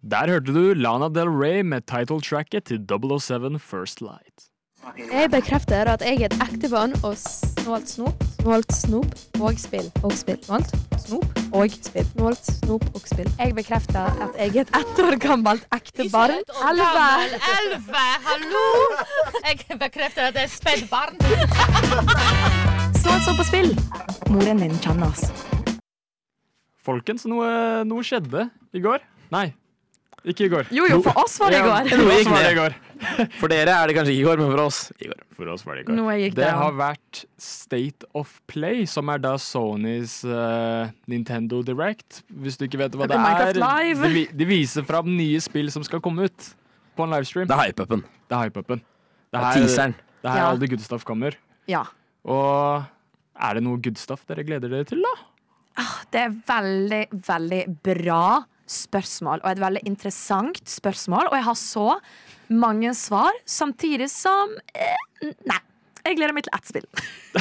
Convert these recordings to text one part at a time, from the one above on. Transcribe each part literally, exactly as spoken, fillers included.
Der hørte du Lana Del Rey med title-tracket til double oh seven First Light. Jeg bekrefter at jeg er et ekte barn og snålt snop, snålt snop og spill, og spill, snålt snop og spill, snålt snop og spill. Jeg bekrefter at jeg er et ett år gammelt ekte barn. Elve! Elve, hallo! Jeg bekrefter at jeg er spedd barn. Snålt snop og spill. Moren din kjenner oss. Folkens, noe, noe skjedde i går. Nei, ikke i går. Jo, jo, for oss var det i går. Ja, for oss var det i går. For dere er det kanskje ikke i går, men for oss i går. For oss var det i går. Nå gikk det det har vært State of Play, som er da Sonys uh, Nintendo Direct. Hvis du ikke vet hva det, det er. De, de viser fram nye spill som skal komme ut på en livestream. Det er hype-upen. Det er hype-upen. Det er teaseren. Det er her Ja. all the good stuff kommer. Ja. Og er det noe good stuff dere gleder dere til, da? Det er veldig, veldig bra spørsmål, og et veldig interessant spørsmål, og jeg har så mange svar, samtidig som eh, nei, jeg gleder meg til ett spill.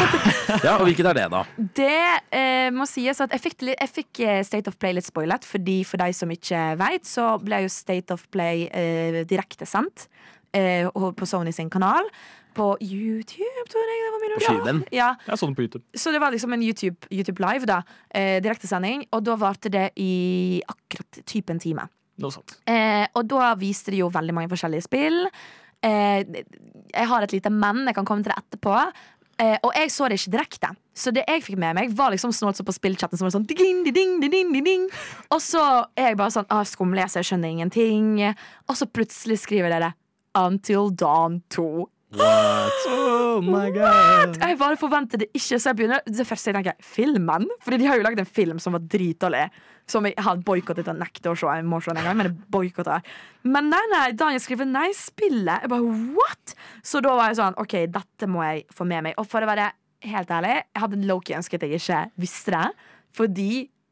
Ja, og hvilket er det da? Det eh, må sies at jeg fikk, jeg fikk State of Play litt spoilet, fordi for de som ikke vet, så ble jo State of Play eh, direkte sendt eh, på Sony sin kanal på YouTube, tror jeg det var mye. På skiven? Ja. Jeg så den på YouTube. Så det var liksom en YouTube, YouTube live da, eh, direktesending, og da varte det i akkurat typ en time. Noe sånt. Eh, og da viste det jo veldig mange forskjellige spill. Eh, jeg har et lite men, jeg kan komme til det etterpå. Eh, og jeg så det ikke direkte. Så det jeg fikk med meg var liksom snålt så på spillchatten som var sånn ding, ding, ding, ding, ding. Og så er jeg bare sånn, ah, skumleser, jeg skjønner ingenting. Og så plutselig skriver dere Until Dawn to. What? Oh my god. Jeg bare forventer det ikke. Så jeg begynner Det første jeg tenker, filmen? Fordi de har jo laget en film som var dritdårlig, som jeg har boykottet og nektet å se. Jeg må se den en gang, men jeg boykottet. Men nei, nei, Daniel skriver nei, spillet. Jeg bare, what? Så da var jeg sånn, ok, dette må jeg få med meg. Og for å være helt ærlig, jeg hadde Loki ønsket jeg ikke visste det, fordi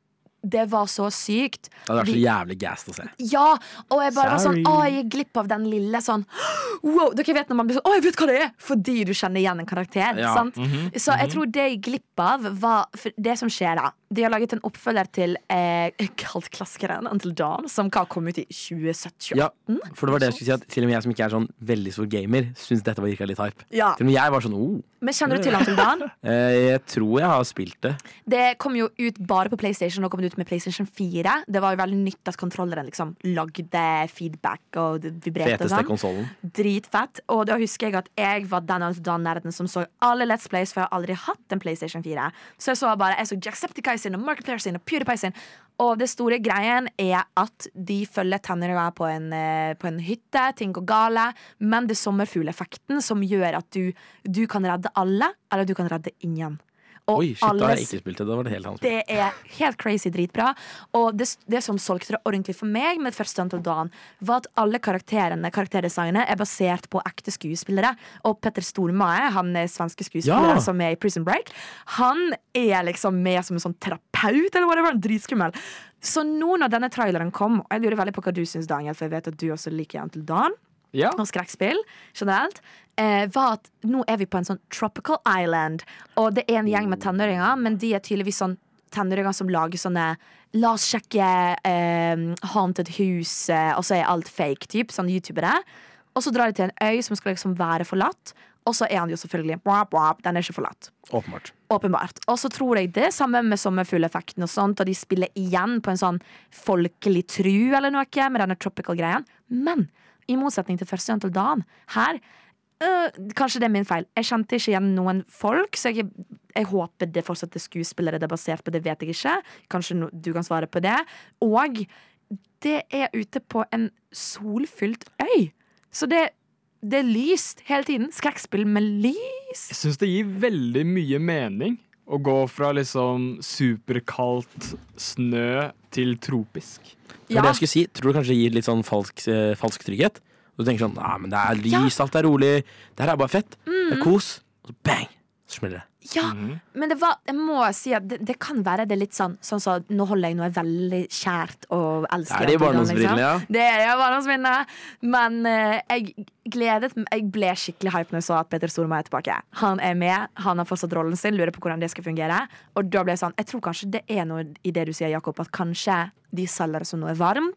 det var så sykt. Det hadde vært så jævlig gassed å se. Ja, og jeg bare var sånn, Sorry. å, jeg gikk glipp av den lille sånn, wow, dere vet når man blir sånn, å, jeg vet hva det er, fordi du kjenner igjen en karakter, Ja. sant? Mhm, Så jeg tror det jeg glipp av var, for det som skjer da, de har laget en oppfølger til eh, kalt klassikeren Until Dawn, som kan komme ut i tjue sytten. Ja, for det var det jeg skulle si, at til og med jeg som ikke er sånn veldig stor gamer, synes dette var virket litt hype. Ja. Til og med jeg var sånn, oh, Men kjenner du til Until Dawn? eh, jeg tror jeg har spilt det. Det kom jo ut bare på PlayStation, og kom ut med PlayStation fire. Det var jo veldig nytt at kontrolleren liksom lagde feedback og det vibrerte og Feteste sånn. konsolen. Dritfett. Og da husker jeg at jeg var den Until Dawn-nerden som så alle Let's Plays, for jeg har aldri hatt en PlayStation fire. Så jeg så bare, jeg så Jacksepticeye sin og Markiplier sin og PewDiePie sin. Og det store greien er at de følger tenåringer på en, eh, på en hytte, ting går gale, men det er sommerfugleffekten som gjør at du, du kan redde alle, eller du kan redde ingen. Og Oi, shit, da har alles- jeg ikke spilt det. Da var det helt annet spill. det er helt crazy dritbra. Og det, det som solgte det ordentlig for meg med første Until Dawn, var at alle karakterene, karakterdesignet er basert på ekte skuespillere. Og Petter Stormare, han er svenske skuespiller Ja. som er i Prison Break, han er liksom med som en sånn terapeut, eller hva det var, dritskummel. Så nå når denne traileren kom, og jeg lurer veldig på hva du synes, Daniel, for jeg vet at du også liker Until Dawn Ja. og skrekkspill generelt, eh, var at nå er vi på en sånn tropical island, og det er en gjeng med tenåringer, men de er tydeligvis sånn tenåringer som lager sånne la oss sjekke eh, haunted hus, eh, og så er alt fake, typ, sånn youtubere. Og så drar de til en øy som skal liksom være forlatt, og så er han jo selvfølgelig bwap, bwap, den er ikke forlatt. Åpenbart. Åpenbart. Og så tror jeg det samme med sommerfugleffekten og sånt, og de spiller igjen på en sånn folkelig tru eller noe med denne tropical-greien. Men i motsetning til første Until Dawn, her øh, kanskje det er min feil. Jeg kjente ikke igjen noen folk, så jeg, jeg håper det fortsatt er skuespillere det er basert på, det vet jeg ikke. Kanskje no, du kan svare på det. Og det er ute på en solfylt øy. Så det, det er lyst hele tiden. Skrekkspill med lys. Jeg synes det gir veldig mye mening å gå fra liksom superkaldt snø til tropisk. Det var det jeg skulle si. Tror du kanskje det gir litt sånn falsk, eh, falsk trygghet? Og du tenker sånn, ah, men det er lys, alt er rolig, det her er bare fett, det er kos, og så bang, så smeller det. Ja, men det var, jeg må si at det, det kan være det litt sånn Sånn så nå holder jeg noe veldig kjært og elsker. Det er de Until Dawn, barndomsbrillene, ja. Det er de barndomsbrillene. Men eh, jeg gledet meg Jeg ble skikkelig hype når jeg så at Petter Stormare er tilbake. Han er med, han har fortsatt rollen sin, lurer på hvordan det skal fungere. Og da ble jeg sånn, jeg tror kanskje det er noe i det du sier, Jakob, at kanskje de selger det som noe varmt,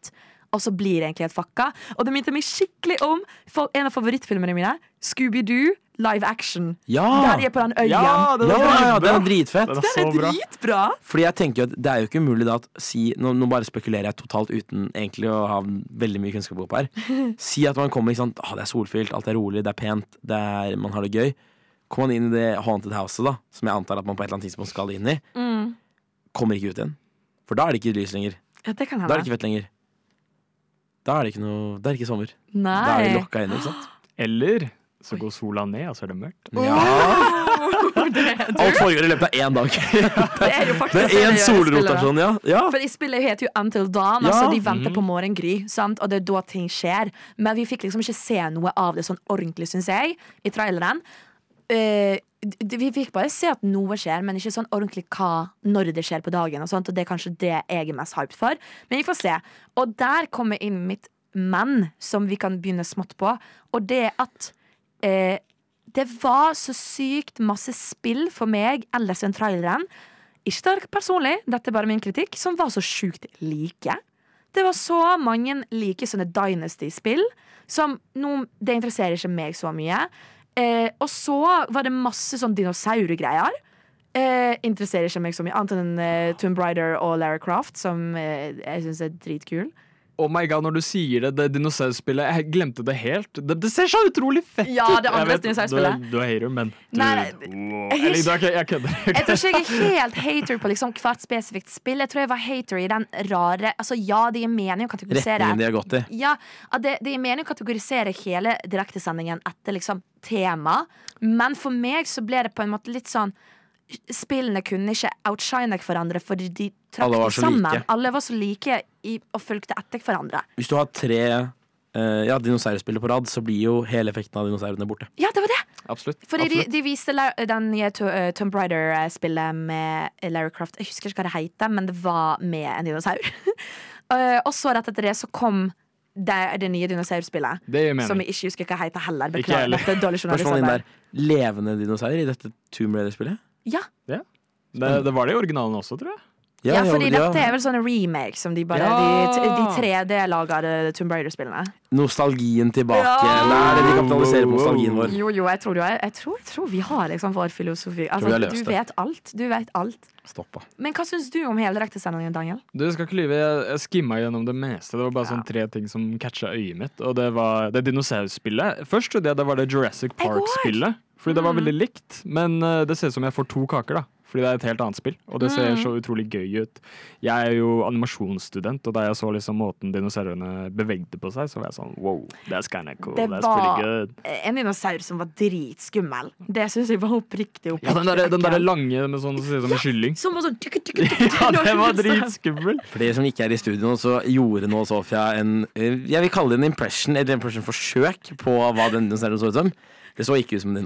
og så blir det egentlig et fakka. Og det minte meg skikkelig om for en av favorittfilmene mine, Scooby-Doo live action. Ja! Der de er på den øyen. Ja, det Ja, er, ja, det er dritfett. Den er Den så er bra. dritbra. Fordi jeg tenker jo at det er jo ikke umulig da at si, nå, nå bare spekulerer jeg totalt uten egentlig å ha veldig mye kunnskap opp her. Si at man kommer, ikke sant, ah, det er solfylt, alt er rolig, det er pent, det er, man har det gøy. Kommer man inn i det haunted houset da, som jeg antar at man på et eller annet tidspunkt skal inn i, Mm. kommer ikke ut igjen. For da er det ikke lys lenger. Ja, det kan Da er det hende. ikke fett lenger. Da er det ikke noe, da er det ikke sommer. Da er Nei. det lokka inne, ikke sant? Eller så går sola ned, og så er det mørkt. Ja. Alt foregår i løpet av én dag. Det er jo faktisk Det er det de én gjør i spillet, da. solrotasjon, ja. ja. For i spillet heter jo Until Dawn, Ja. altså de venter på morgengry, sant? Og det er da ting skjer. Men vi fikk liksom ikke se noe av det sånn ordentlig, synes jeg, i traileren. Eh, d- vi fikk bare se at noe skjer, men ikke sånn ordentlig hva når det skjer på dagen. Og sånt, og det er kanskje det jeg er mest hyped for. Men vi får se. Og der kommer inn mitt men, som vi kan begynne smått på. Og det er at eh, det var så sykt masse spill for meg ellers enn traileren. Ikke det personlig, dette er bare min kritikk, som var så sjukt like. Det var så mange like sånne Dynasty-spill som nå, det interesserer ikke meg så mye. Eh, og så var det masse sånn dinosaurgreier. Eh, interesserer ikke meg så mye, annet enn eh, Tomb Raider og Lara Croft, som eh, jeg synes er dritkul. Oh my god, når du sier det, det dinosaurspillet, jeg glemte det helt. Det, det ser så utrolig fett Ja, ut. det andre Jeg vet, dinosaurspillet. Du, er- du er hater, men du, Nei, nei, wow. jeg- Eller, du er ikke- jeg kødder. Jeg tror ikke jeg er helt hater på liksom hvert spesifikt spill. Jeg tror jeg var hater i den rare Altså ja, det gir mening å kategorisere Retningen de har gått i. Ja, at det, det gir mening å kategorisere hele direktesendingen etter liksom tema. Men for meg så ble det på en måte litt sånn Spillene kunne ikke outshine hverandre fordi de trakk Alle var det så sammen. like. Alle var så like i, og fulgte etter hverandre. Hvis du har tre eh, ja, dinosaurspillere på rad, så blir jo hele effekten av dinosaurene borte. Ja, det var det! Absolutt. Fordi de, absolutt. de viste La- den nye To- eh, Tomb Raider-spillet med Lara Croft. Jeg husker ikke hva det heter, men det var med en dinosaur. Eh, og så rett etter det så kom det, det nye dinosaurspillet. Det gir mening. Som jeg ikke husker hva heter heller. Ikke Beklager. heller. Dette er dårlig Spørsmålet inn journalistarbeid. der. Levende dinosaurer i dette Tomb Raider-spillet? Ja. Det, det var det i originalen også, tror jeg. Ja, fordi ja. dette er vel sånne remake som de bare Ja. De, de tre D-lagede Tomb Raider-spillene. Nostalgien tilbake. Ja. Det er det de kapitaliserer på nostalgien vår. Jo, jo, jeg tror, jo, jeg, jeg, tror, jeg tror vi har liksom vår filosofi. vi har Altså, løst du det. vet alt. Du vet alt. Stoppa. Men hva syns du om hele direktesendingen, Daniel? Du skal ikke lyve, jeg, jeg skimma gjennom det meste. Det var bare Ja. sånn tre ting som catcha øyet mitt. Og det var det dinosaurspillet. Først trodde jeg det var det Jurassic Jeg Park-spillet. Fordi det var Mm. veldig likt. Men eh, det ser ut som jeg får to kaker, da. Fordi det er et helt annet spill. Og det ser Mm. så utrolig gøy ut. Jeg er jo animasjonsstudent, og da jeg så liksom måten dinosaurene bevegde på seg, så var jeg sånn wow, that's kinda cool. Det That's var- pretty good. En dinosaur som var dritskummel. Det syns jeg var oppriktig oppriktig Ja, den der, den der ekkel. lange med sånn, som ser ut som en kylling. Som var sånn tuk, tuk, tuk, tuk, Ja, når det var du sa- dritskummel. For dere som ikke er i studio nå, så gjorde nå Sofia en eh, jeg vil kalle det en impression, et impression-forsøk på hva den dinosauren så ut som. Det så ikke ut som en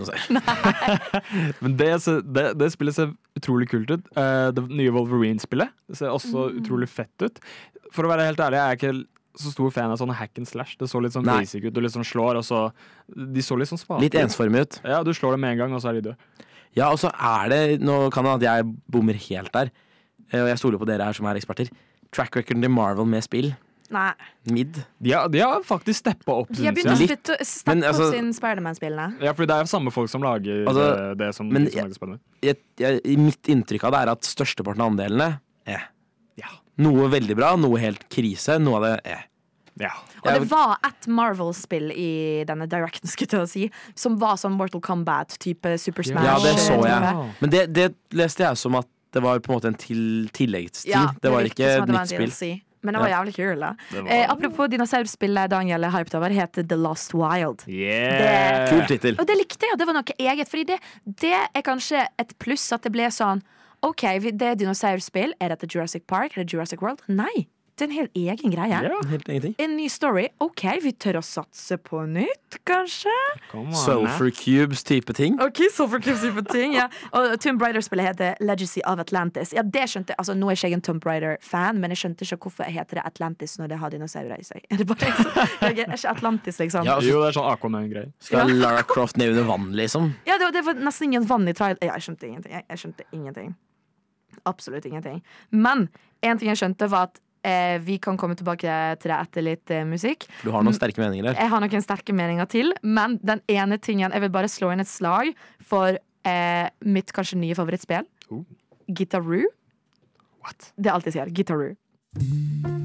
dinosaur. Men det, ser- det, det spillet ser utrolig kult ut. Eh, det nye Wolverine-spillet Det ser også utrolig fett ut. For å være helt ærlig, jeg er ikke så stor fan av sånne hack and slash. Det så litt sånn Nei. basic ut. Du liksom slår, og så De så litt sånn svake Litt ensformig ut. Ja, du slår dem med en gang, og så er de døde. Ja, og så er det Nå kan det at jeg bommer helt der, eh, og jeg stoler på dere her som er eksperter. Track recorden til Marvel med spill. Nei. Mid. De har, de har faktisk steppa opp, De har syns begynt å jeg. Litt. spytte- steppe Men, altså- opp sin Spiderman-spillene. Ja, fordi det er samme folk som lager Altså, det, det som, men de som jeg- lager spillene. Jeg, jeg, mitt inntrykk av det er at størsteparten av andelene eh. Ja. Noe veldig bra, noe helt krise, noe av det eh. Ja. Og Jeg- det var et Marvel-spill i denne directen, skulle jeg til å si, som var sånn Mortal Kombat-type Super Smash. Ja, det så jeg. type. Men det, det leste jeg som at det var på en måte en til, tilleggsting. Ja, det var virker ikke som et at det var nytt en spill. D L C. Men det var jævlig kul, da. Det var- Eh, apropos dinosaurspillet Daniel er hyped over, heter The Lost Wild. Yeah. Kul tittel. Og det likte jeg, og det var noe eget. Fordi det, det er kanskje et pluss at det ble sånn OK, vi- det er dinosaurspill. Er dette Jurassic Park? Er det Jurassic World? Nei. Det er en helt egen greie. Ja, Helt ingenting. En ny story. OK, vi tør å satse på nytt, kanskje? come on, Sulfur Cubes type ting. OK, Sulfur Cubes type ting. Ja. Og Tomb Raider-spillet heter Legacy of Atlantis. Ja, det skjønte jeg. Altså, nå er ikke jeg en Tomb Raider-fan, men jeg skjønte ikke hvorfor heter det Atlantis når det har dinosaurer i seg. Er det bare jeg som jeg er ikke Atlantis, liksom? Ja, Ja, altså, Jo, det er sånn Aquaman-greier. skal Lara Croft ned under vann, liksom? det, var, det var nesten ingen vann i trail. Ja, jeg skjønte ingenting. Jeg, jeg skjønte ingenting. Absolutt ingenting. Men en ting jeg skjønte, var at eh, vi kan komme tilbake til det etter litt eh, musikk. Du har noen sterke meninger her. Jeg har noen sterke meninger til, men den ene tingen, jeg vil bare slå inn et slag for eh, mitt kanskje nye favorittspill. Oh. Guitar-Roo. What? Det er alt jeg sier, Guitar-Roo.